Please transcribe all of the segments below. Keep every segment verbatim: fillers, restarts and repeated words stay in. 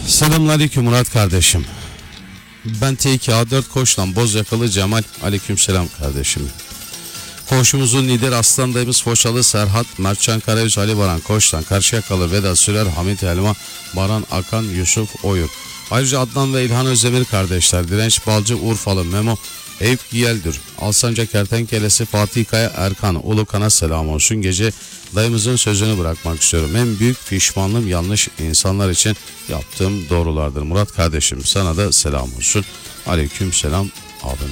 Selamünaleyküm Murat kardeşim. Ben T iki A dört Koç'tan Bozyakalı Cemal. Aleykümselam kardeşim. Koğuşumuzun lideri Aslan dayımız Foçalı Serhat, Mertcan Karayüz, Ali Baran Koç'tan, Karşıyakalı Vedat Sürer, Hamit Elma, Baran Akan, Yusuf Oyur. Ayrıca Adnan ve İlhan Özdemir kardeşler, Direnç Balcı, Urfalı Memo, Eyüp Giyeldir, Alsancak Kertenkelesi, Fatih Kaya, Erkan Ulukan'a selam olsun. Gece dayımızın sözünü bırakmak istiyorum. En büyük pişmanlığım yanlış insanlar için yaptığım doğrulardır. Murat kardeşim, sana da selam olsun. Aleyküm selam abim.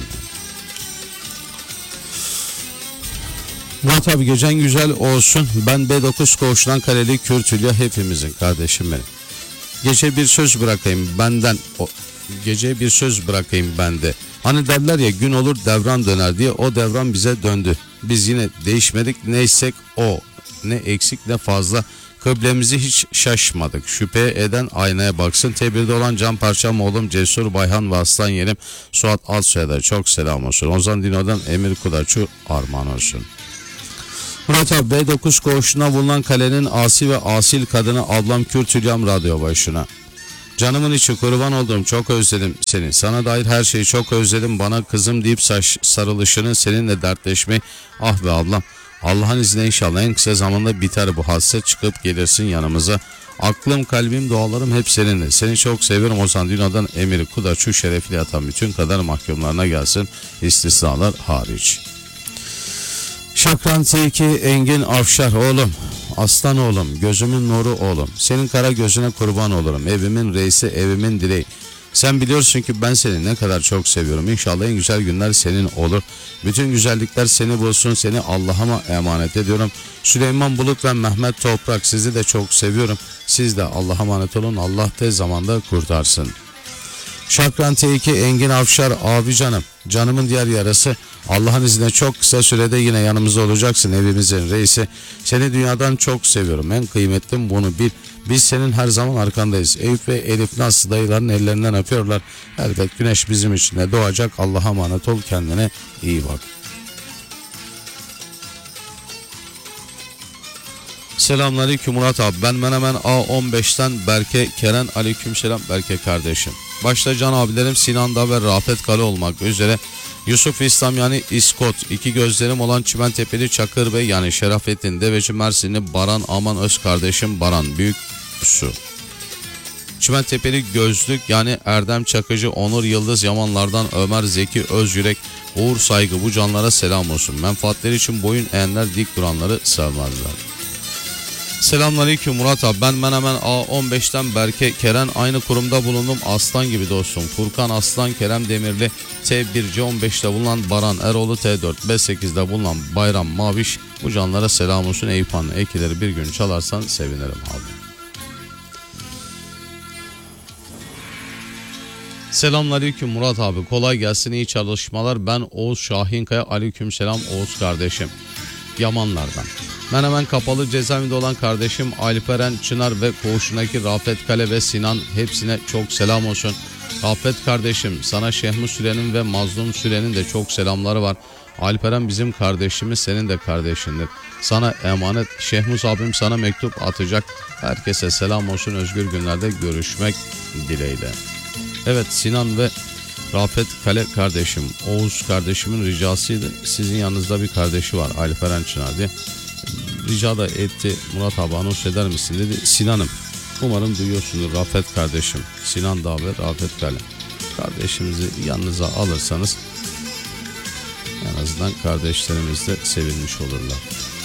Murat abi, gecen güzel olsun. Ben B dokuz Koğuş'tan Kaleli Kürtülya, hepimizin kardeşim benim. Gece bir söz bırakayım benden. O, gece bir söz bırakayım bende. Hani derler ya, gün olur devran döner diye, o devran bize döndü. Biz yine değişmedik, neysek o. Ne eksik ne fazla. Kıblemizi hiç şaşmadık. Şüphe eden aynaya baksın. Tebirde olan can parçam oğlum Cesur Bayhan ve Aslan yerim Suat Alsoy'a çok selam olsun. Ozan Dino'dan Emir Kudaçu armağan olsun. Murat abi, B dokuz Koğuşu'na bulunan kalenin asi ve asil kadını ablam Kürtülyam radyo başına. Canımın içi kurban olduğum, çok özledim seni. Sana dair her şeyi çok özledim. Bana kızım deyip saç, sarılışını, seninle dertleşmeyi. Ah be ablam. Allah'ın izniyle inşallah en kısa zamanda biter bu hasret, çıkıp gelirsin yanımıza. Aklım, kalbim, dualarım hep seninle. Seni çok seviyorum. Ozan Dino'dan Emir Kudaçu şerefli yatan bütün kader mahkumlarına gelsin. İstisnalar hariç. Şakran T iki Engin Afşar oğlum. Aslan oğlum, gözümün nuru oğlum. Senin kara gözüne kurban olurum. Evimin reisi, evimin direği. Sen biliyorsun ki ben seni ne kadar çok seviyorum. İnşallah en güzel günler senin olur. Bütün güzellikler seni bulsun. Seni Allah'ıma emanet ediyorum. Süleyman Bulut ve Mehmet Toprak, sizi de çok seviyorum. Siz de Allah'a emanet olun. Allah tez zamanda kurtarsın. Şakran T iki Engin Afşar abi canım. Canımın diğer yarası. Allah'ın izniyle çok kısa sürede yine yanımızda olacaksın, evimizin reisi. Seni dünyadan çok seviyorum. En kıymetlim bunu bil. Biz senin her zaman arkandayız. Eyüp ve Elif Nasıl dayıların ellerinden öpüyorlar. Elbet güneş bizim için de doğacak. Allah'a emanet ol, kendine iyi bak. Selamünaleyküm Murat abi. Ben Menemen A on beşten Berke Keren. Aleykümselam Berke kardeşim. Başta can abilerim Sinan Dağ ve Rafet Kale olmak üzere Yusuf İslam yani İskot, iki gözlerim olan Çimentepeli Çakır Bey yani Şerafettin Deveci Mersinli Baran Aman öz kardeşim Baran Büyük Su. Çimentepeli Gözlük yani Erdem Çakıcı, Onur Yıldız Yamanlardan Ömer Zeki Özyürek, Uğur Saygı, bu canlara selam olsun. Menfaatleri için boyun eğenler dik duranları sevmezler. Selamünaleyküm Murat abi. Ben Menemen A on beşten Berke Keren. Aynı kurumda bulundum. Aslan gibi dostum. Furkan Aslan, Kerem Demirli, T bir C on beşte bulunan Baran Eroğlu, T dört B sekizde bulunan Bayram Maviş. Bu canlara selam olsun. Eyüphan'ın ekileri bir gün çalarsan sevinirim abi. Selamünaleyküm Murat abi. Kolay gelsin, iyi çalışmalar. Ben Oğuz Şahinkaya. Aleykümselam Oğuz kardeşim. Yamanlardan. Menemen Kapalı Cezaevinde olan kardeşim Alperen Çınar ve koğuşundaki Rafet Kale ve Sinan, hepsine çok selam olsun. Rafet kardeşim, sana Şehmus Süren'in ve Mazlum Süren'in de çok selamları var. Alperen bizim kardeşimiz, senin de kardeşindir. Sana emanet. Şehmus abim sana mektup atacak. Herkese selam olsun. Özgür günlerde görüşmek dileğiyle. Evet, Sinan ve Rafet Kale kardeşim, Oğuz kardeşimin ricasıydı. Sizin yanınızda bir kardeşi var, Alperen Çınar diye. Rica da etti, Murat abi anons eder misin dedi. Sinan'ım, umarım duyuyorsundur Rafet kardeşim. Sinan Dağ ve Rafet Kale kardeşimizi yanınıza alırsanız en azından kardeşlerimiz de sevinmiş olurlar.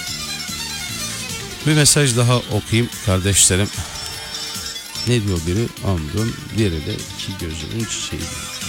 Bir mesaj daha okuyayım kardeşlerim. Ne diyor biri? Ömrüm, diğeri de iki gözümün çiçeği.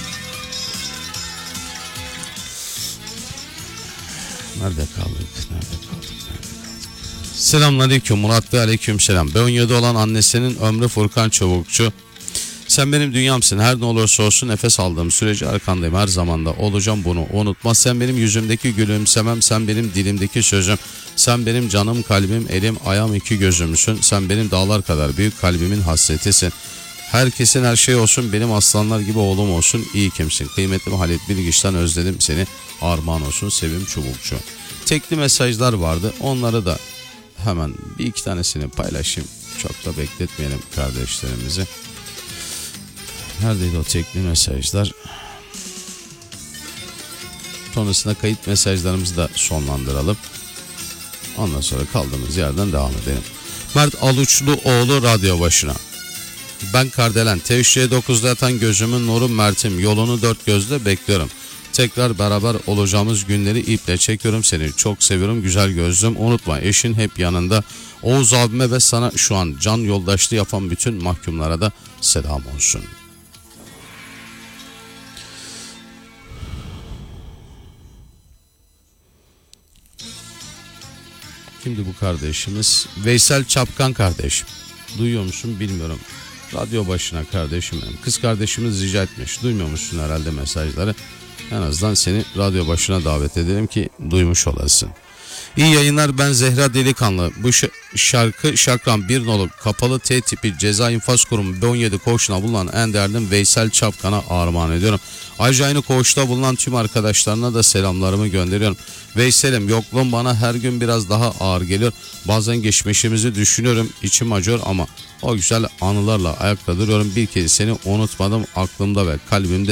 Nerede kaldık? Nerede kaldık? Selamünaleyküm Murat Bey. Aleykümselam. B on yedi olan annesinin ömrü Furkan Çavukçu. Sen benim dünyamsın. Her ne olursa olsun nefes aldığım sürece arkandayım. Her zaman da olacağım, bunu unutma. Sen benim yüzümdeki gülümsemem. Sen benim dilimdeki sözüm. Sen benim canım, kalbim, elim, ayağım, iki gözümsün. Sen benim dağlar kadar büyük kalbimin hasretisin. Herkesin her şey olsun. Benim aslanlar gibi oğlum olsun. İyi kimsin. Kıymetli Halit Bilgiç'ten özledim seni. Armağan olsun Sevim Çubukçu. Tekli mesajlar vardı. Onları da hemen bir iki tanesini paylaşayım. Çok da bekletmeyelim kardeşlerimizi. Neredeydi o tekli mesajlar? Sonrasında kayıt mesajlarımızı da sonlandıralım. Ondan sonra kaldığımız yerden devam edelim. Mert Aluçluoğlu radyo başına. Ben Kardelen. T üç C dokuzda yatan gözümün nuru Mert'im. Yolunu dört gözle bekliyorum. Tekrar beraber olacağımız günleri iple çekiyorum seni. Çok seviyorum güzel gözlüm. Unutma eşin hep yanında. Oğuz abime ve sana şu an can yoldaşlığı yapan bütün mahkumlara da selam olsun. Şimdi bu kardeşimiz Veysel Çapkan kardeşim. Duyuyor musun bilmiyorum. Radyo başına kardeşim benim. Kız kardeşimiz rica etmiş. Duymuyor musun herhalde mesajları? En azından seni radyo başına davet edelim ki duymuş olasın. İyi yayınlar, ben Zehra Delikanlı. Bu şarkı Şakran bir nolu kapalı T tipi ceza infaz kurumu B on yedi koğuşuna bulunan en değerli Veysel Çapkan'a armağan ediyorum. Ayrıca aynı koğuşta bulunan tüm arkadaşlarına da selamlarımı gönderiyorum. Veysel'im, yokluğun bana her gün biraz daha ağır geliyor. Bazen geçmişimizi düşünüyorum, içim acıyor ama o güzel anılarla ayakta duruyorum. Bir kez seni unutmadım, aklımda ve kalbimde